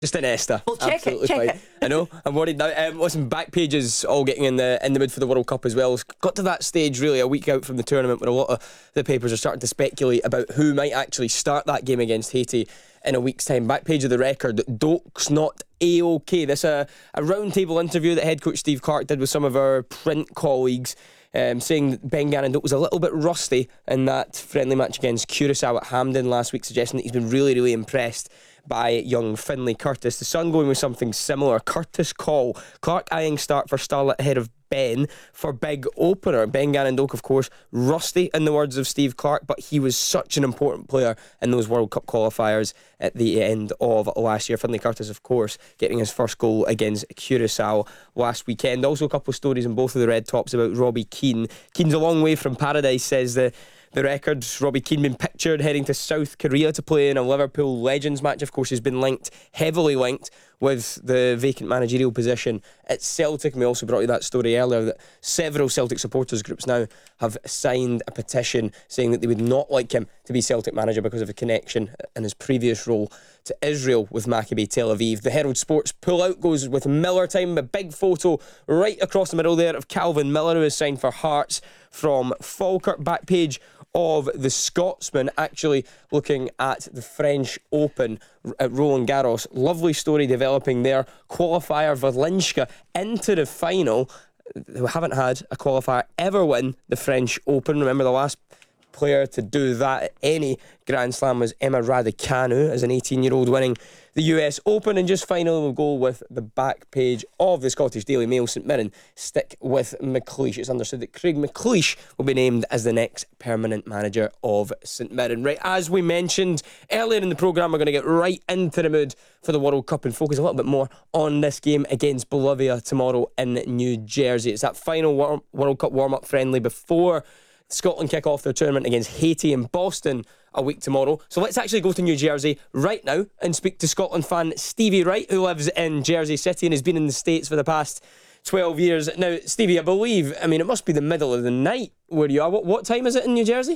Just an Esther. Well, check Absolutely it. fine. I know. I'm worried now. Listen, back pages all getting in the mood for the World Cup as well. It's got to that stage really a week out from the tournament where a lot of the papers are starting to speculate about who might actually start that game against Haiti in a week's time. Back page of the Record, Doak's not A-OK. This a roundtable interview that head coach Steve Clarke did with some of our print colleagues, saying that Ben Gannon Doak was a little bit rusty in that friendly match against Curacao at Hampden last week, suggesting that he's been really, really impressed by young Finlay Curtis. The Sun going with something similar. Curtis call. Clarke eyeing start for Starlet ahead of Ben for big opener. Ben Gannon Doak, of course, rusty in the words of Steve Clarke, but he was such an important player in those World Cup qualifiers at the end of last year. Finlay Curtis, of course, getting his first goal against Curacao last weekend. Also a couple of stories in both of the Red Tops about Robbie Keane. Keane's a long way from paradise, says the Record. Robbie Keane been pictured heading to South Korea to play in a Liverpool Legends match. Of course, he's been heavily linked with the vacant managerial position at Celtic. And we also brought you that story earlier that several Celtic supporters groups now have signed a petition saying that they would not like him to be Celtic manager because of a connection in his previous role to Israel with Maccabi Tel Aviv. The Herald Sports pull-out goes with Miller time. A big photo right across the middle there of Calvin Miller, who is signed for Hearts from Falkirk. Back page of the Scotsman, actually looking at the French Open at Roland Garros. Lovely story developing there. Qualifier Valinska into the final. Who haven't had a qualifier ever win the French Open. Remember, the last player to do that at any Grand Slam was Emma Raducanu as an 18-year-old winning the US Open. And just finally we'll go with the back page of the Scottish Daily Mail. St Mirren stick with McLeish. It's understood that Craig McLeish will be named as the next permanent manager of St Mirren. Right, as we mentioned earlier in the programme, we're going to get right into the mood for the World Cup and focus a little bit more on this game against Bolivia tomorrow in New Jersey. It's that final World Cup warm-up friendly before Scotland kick off their tournament against Haiti in Boston a week tomorrow. So let's actually go to New Jersey right now and speak to Scotland fan Stevie Wright, who lives in Jersey City and has been in the States for the past 12 years. Now, Stevie, I believe, it must be the middle of the night where you are. What time is it in New Jersey?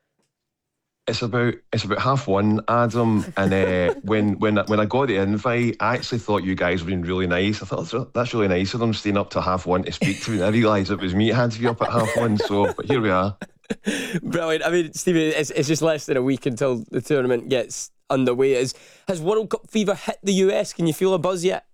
It's about 1:30, Adam, and when I got the invite, I actually thought you guys were being really nice. I thought that's really nice of them staying up to 1:30 to speak to me. And I realised it was me that had to be up at 1:30. So, but here we are. Brilliant. Stevie, it's just less than a week until the tournament gets underway. Has World Cup fever hit the US? Can you feel a buzz yet?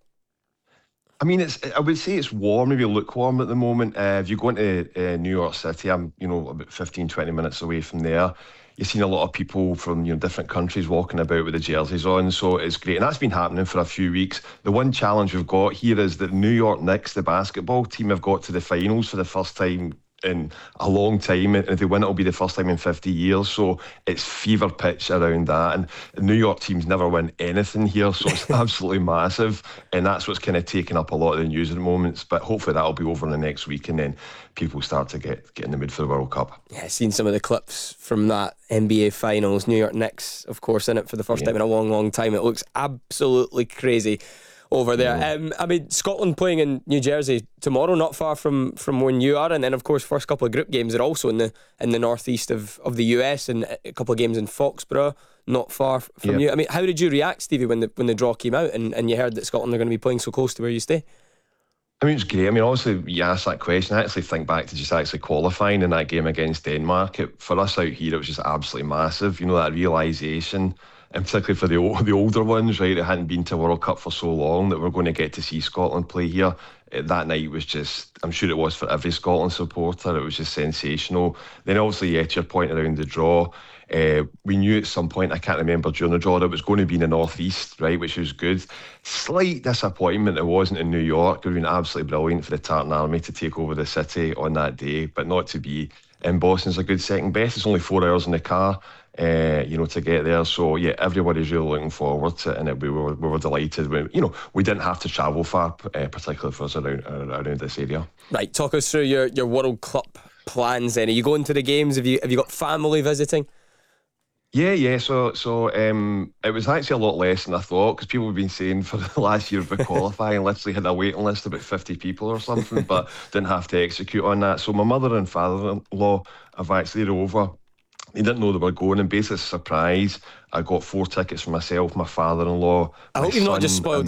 I would say it's warm, maybe lukewarm at the moment. If you go into New York City, I'm about 15-20 minutes away from there. You've seen a lot of people from different countries walking about with the jerseys on, so it's great. And that's been happening for a few weeks. The one challenge we've got here is that New York Knicks, the basketball team, have got to the finals for the first time in a long time, and if they win, it'll be the first time in 50 years. So it's fever pitch around that, and the New York teams never win anything here, so it's absolutely massive, and that's what's kind of taking up a lot of the news at the moment. But hopefully that'll be over in the next week, and then people start to get in the mood for the World Cup. Yeah, I've seen some of the clips from that NBA Finals. New York Knicks, of course, in it for the first time in a long, long time. It looks absolutely crazy over there. Scotland playing in New Jersey tomorrow, not far from when you are, and then of course first couple of group games are also in the northeast of the US, and a couple of games in Foxborough, not far from you. How did you react, Stevie, when the draw came out and you heard that Scotland are going to be playing so close to where you stay? It's great. Obviously, you asked that question. I actually think back to just actually qualifying in that game against Denmark. For us out here, it was just absolutely massive. That realisation, and particularly for the older ones, right, that hadn't been to World Cup for so long, that we're going to get to see Scotland play here. That night was just, I'm sure it was for every Scotland supporter, it was just sensational. Then obviously, to your point around the draw, we knew at some point, I can't remember during the draw, that it was going to be in the northeast, right, which was good. Slight disappointment it wasn't in New York. It would have been absolutely brilliant for the Tartan Army to take over the city on that day, but not to be in Boston's a good second best. It's only 4 hours in the car, to get there. So yeah, everybody's really looking forward to it, and we were delighted. We didn't have to travel far, particularly for us around this area. Right, talk us through your World Cup plans then. Are you going to the games? Have you got family visiting? Yeah. So it was actually a lot less than I thought, because people have been saying for the last year of the qualifying, literally had a waiting list of about 50 people or something, but didn't have to execute on that. So my mother and father-in-law have actually over. They didn't know they were going, and basically, surprise, I got 4 tickets for myself, my father-in-law. I hope you've not just spoiled